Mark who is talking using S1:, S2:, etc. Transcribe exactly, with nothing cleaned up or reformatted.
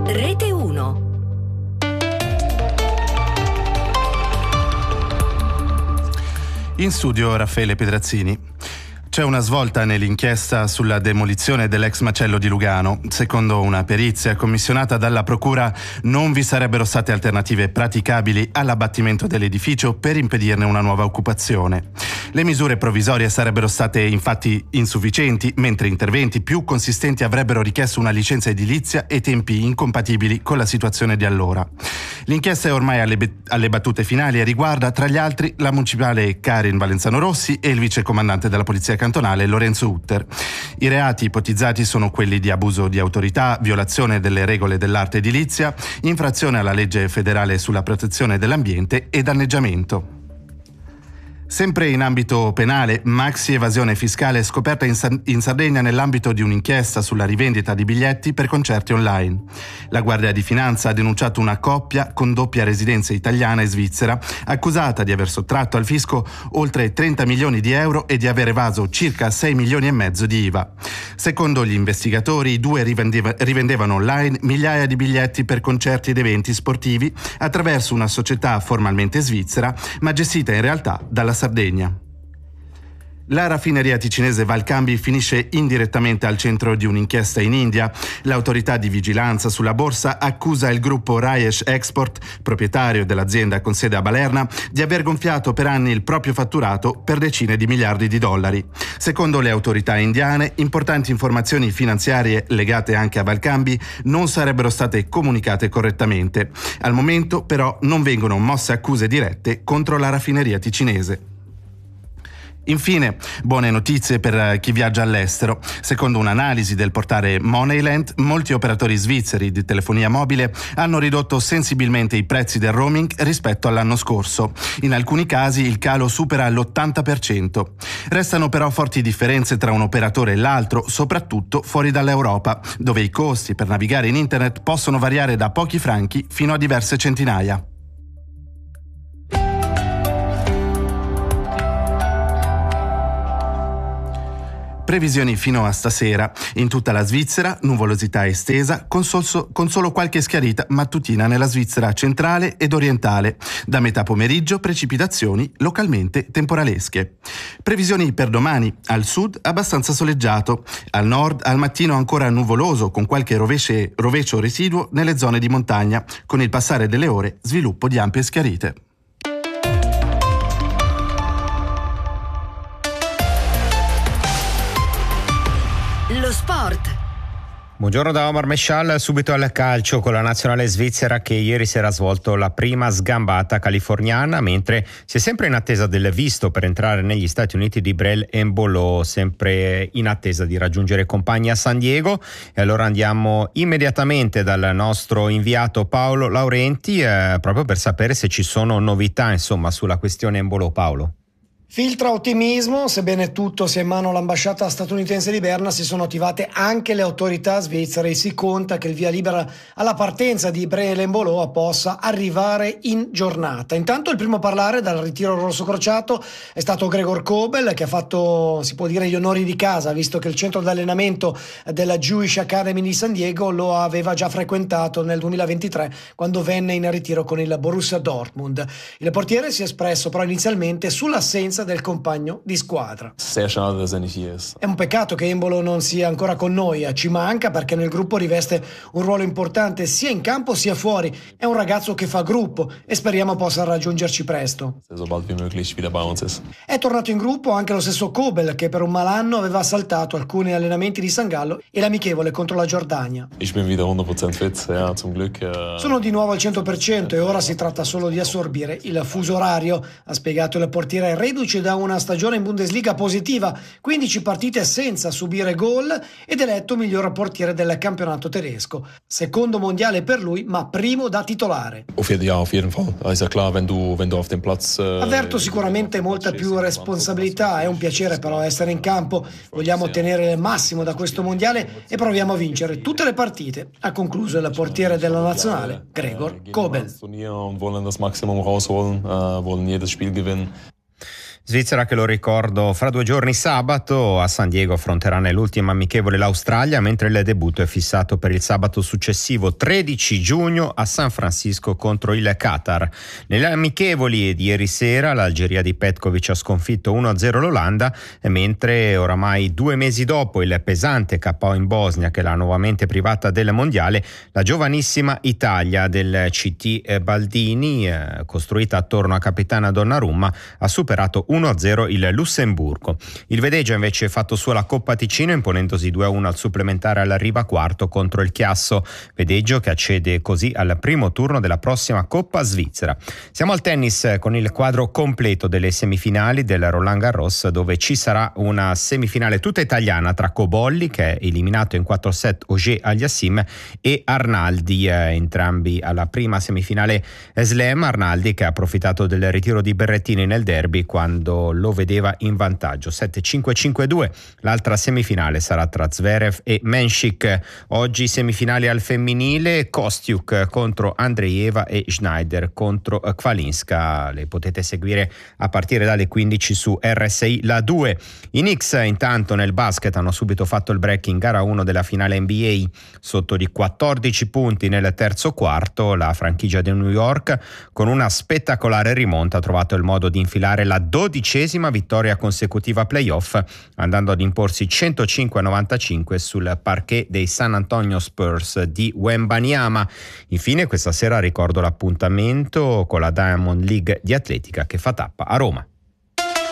S1: Rete uno.
S2: In studio Raffaele Pedrazzini. C'è una svolta nell'inchiesta sulla demolizione dell'ex macello di Lugano. Secondo una perizia commissionata dalla procura, non vi sarebbero state alternative praticabili all'abbattimento dell'edificio per impedirne una nuova occupazione. Le misure provvisorie sarebbero state infatti insufficienti, mentre interventi più consistenti avrebbero richiesto una licenza edilizia e tempi incompatibili con la situazione di allora. L'inchiesta è ormai alle, be- alle battute finali e riguarda, tra gli altri, la municipale Karin Valenzano Rossi e il vicecomandante della polizia cantonale Lorenzo Utter. I reati ipotizzati sono quelli di abuso di autorità, violazione delle regole dell'arte edilizia, infrazione alla legge federale sulla protezione dell'ambiente e danneggiamento. Sempre in ambito penale, maxi evasione fiscale scoperta in, Sa- in Sardegna nell'ambito di un'inchiesta sulla rivendita di biglietti per concerti online. La Guardia di Finanza ha denunciato una coppia con doppia residenza italiana e svizzera, accusata di aver sottratto al fisco oltre trenta milioni di euro e di aver evaso circa sei milioni e mezzo di I V A. Secondo gli investigatori, i due rivendeva- rivendevano online migliaia di biglietti per concerti ed eventi sportivi attraverso una società formalmente svizzera, ma gestita in realtà dalla Sardegna. La raffineria ticinese Valcambi finisce indirettamente al centro di un'inchiesta in India. L'autorità di vigilanza sulla borsa accusa il gruppo Rajesh Export, proprietario dell'azienda con sede a Balerna, di aver gonfiato per anni il proprio fatturato per decine di miliardi di dollari. Secondo le autorità indiane, importanti informazioni finanziarie legate anche a Valcambi non sarebbero state comunicate correttamente. Al momento, però, non vengono mosse accuse dirette contro la raffineria ticinese. Infine, buone notizie per chi viaggia all'estero. Secondo un'analisi del portale Moneyland, molti operatori svizzeri di telefonia mobile hanno ridotto sensibilmente i prezzi del roaming rispetto all'anno scorso. In alcuni casi il calo supera l'ottanta per cento. Restano però forti differenze tra un operatore e l'altro, soprattutto fuori dall'Europa, dove i costi per navigare in internet possono variare da pochi franchi fino a diverse centinaia. Previsioni fino a stasera. In tutta la Svizzera, nuvolosità estesa, con, sol- con solo qualche schiarita mattutina nella Svizzera centrale ed orientale. Da metà pomeriggio precipitazioni localmente temporalesche. Previsioni per domani. Al sud abbastanza soleggiato. Al nord al mattino ancora nuvoloso con qualche rovesce- rovescio residuo nelle zone di montagna. Con il passare delle ore sviluppo di ampie schiarite.
S1: Lo sport.
S3: Buongiorno da Omar Mescial, subito al calcio con la nazionale svizzera che ieri sera ha svolto la prima sgambata californiana, mentre si è sempre in attesa del visto per entrare negli Stati Uniti di Brel Embolo, sempre in attesa di raggiungere compagni a San Diego. E allora andiamo immediatamente dal nostro inviato Paolo Laurenti eh, proprio per sapere se ci sono novità insomma sulla questione Embolo. Paolo.
S4: Filtra ottimismo, sebbene tutto sia in mano all'ambasciata statunitense di Berna, si sono attivate anche le autorità svizzere e si conta che il via libera alla partenza di Brel Embolo possa arrivare in giornata. Intanto il primo a parlare dal ritiro rosso crociato è stato Gregor Kobel, che ha fatto, si può dire, gli onori di casa, visto che il centro di allenamento della Jewish Academy di San Diego lo aveva già frequentato nel duemilaventitré, quando venne in ritiro con il Borussia Dortmund. Il portiere si è espresso però inizialmente sull'assenza del compagno di squadra. È un peccato che Embolo non sia ancora con noi, ci manca perché nel gruppo riveste un ruolo importante sia in campo sia fuori. È un ragazzo che fa gruppo e speriamo possa raggiungerci presto. È tornato in gruppo anche lo stesso Kobel, che per un malanno aveva saltato alcuni allenamenti di San Gallo e l'amichevole contro la Giordania. Sono di nuovo al cento per cento e ora si tratta solo di assorbire il fuso orario, ha spiegato il portiere reduce da una stagione in Bundesliga positiva, quindici partite senza subire gol ed eletto miglior portiere del campionato tedesco. Secondo mondiale per lui, ma primo da titolare. Avverto sicuramente molta più responsabilità, è un piacere però essere in campo. Vogliamo ottenere il massimo da questo mondiale e proviamo a vincere tutte le partite, ha concluso il portiere della nazionale, Gregor Kobel.
S3: Svizzera che, lo ricordo, fra due giorni sabato a San Diego affronterà nell'ultima amichevole l'Australia, mentre il debutto è fissato per il sabato successivo tredici giugno a San Francisco contro il Qatar. Nelle amichevoli di ieri sera l'Algeria di Petkovic ha sconfitto uno a zero l'Olanda, mentre oramai due mesi dopo il pesante K O in Bosnia, che l'ha nuovamente privata del mondiale, la giovanissima Italia del C T Baldini, eh, costruita attorno a capitana Donnarumma, ha superato uno a zero il Lussemburgo. Il Vedegia invece ha fatto sua la Coppa Ticino imponendosi due a uno al supplementare alla Riva Quarto contro il Chiasso. Vedeggio che accede così al primo turno della prossima Coppa Svizzera. Siamo al tennis con il quadro completo delle semifinali del Roland Garros, dove ci sarà una semifinale tutta italiana tra Cobolli, che è eliminato in quattro set Auger-Aliassime, e Arnaldi, eh, entrambi alla prima semifinale slam. Arnaldi che ha approfittato del ritiro di Berrettini nel derby quando lo vedeva in vantaggio sette cinque cinque due. L'altra semifinale sarà tra Zverev e Menšik. Oggi semifinali al femminile: Kostiuk contro Andreeva e Schneider contro Kvalinska. Le potete seguire a partire dalle quindici su R S I La due. I Knicks intanto nel basket hanno subito fatto il break in gara uno della finale N B A, sotto di quattordici punti nel terzo quarto. La franchigia di New York, con una spettacolare rimonta, ha trovato il modo di infilare la dodicesima vittoria consecutiva playoff, andando ad imporsi centocinque a novantacinque sul parquet dei San Antonio Spurs di Wembanyama. Infine questa sera ricordo l'appuntamento con la Diamond League di atletica che fa tappa a Roma.